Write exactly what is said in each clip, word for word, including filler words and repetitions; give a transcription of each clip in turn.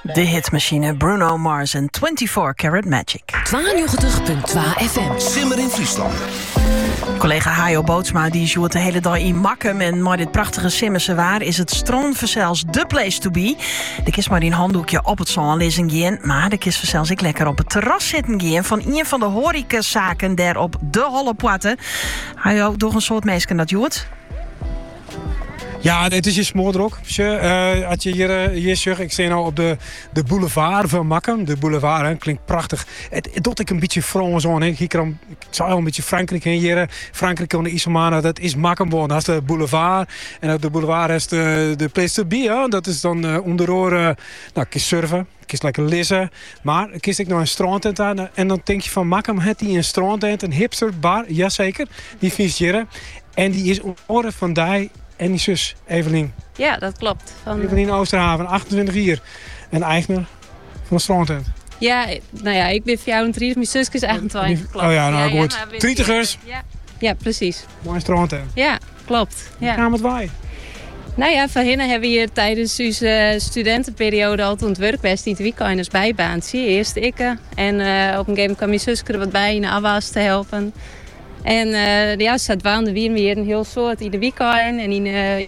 De hitmachine Bruno Mars en vierentwintig karat Magic. tweeënnegentig komma twee F M. Simmer in Friesland. Collega Hajo Bootsma die joert de hele dag in Makkum. En maar dit prachtige Simmerse waar is het strand zelfs de place to be. De kist maar die een handdoekje op het zon lezen gaan. Maar de kist zelfs ik lekker op het terras zitten gaan. Van een van de horecazaken daar op de Hollepoorten. Hajo, toch een soort meisje dat joert? Ja, het is je smoordrok. Uh, als je hier, uh, hier zegt, ik sta nou op de, de boulevard van Makkum. De boulevard, hè, klinkt prachtig. Het, het doet ik een beetje Frans zo. Ik, ik zou al een beetje Frankrijk heen hier. Frankrijk on de Isomana, dat is Makkum. Dat is de boulevard. En op de boulevard is de, de place to be. Hè. Dat is dan uh, onderdoor, uh, nou, kies surfen. Kies lekker lissen. Maar kies ik nou een strandtent aan. En dan denk je van Makkum, heeft die een strandtent, een hipster bar. Jazeker, die vies hier. En die is onder van die en die zus, Evelien. Ja, dat klopt. Van... Evelien Oosterhaven, achtentwintig jaar. En eigenaar van de strandtent. Ja, nou ja, ik ben vijfentwintig, mijn zusje is achtentwintig. Klopt. Oh ja, nou ja, goed. Ja, nou, Trietigers. Ja. ja, precies. Mooi strandtent. Ja, klopt. Ja. Gaan we het waaien? Nou ja, van hinnen hebben we hier tijdens onze studentenperiode altijd ontwerp best in het weekend als bijbaan. Zie je eerst ik. En uh, op een gegeven moment kwam mijn zusje er wat bij in de afwas te helpen. En uh, ja, ze woonden weer weer een heel soort in de weekend en in. Uh...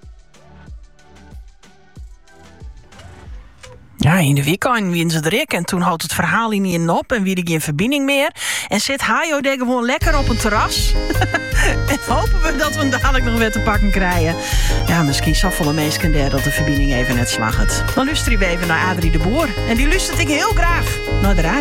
Ja, in de weekend wien ze er ik. En toen houdt het verhaal niet in op en wie er geen verbinding meer. En zit Hajo daar gewoon lekker op een terras. En hopen we dat we hem dadelijk nog weer te pakken krijgen. Ja, misschien saffelen mensen daar dat de verbinding even net slacht. Dan luisteren we even naar Adrie de Boer. En die luistert ik heel graag naar de radio.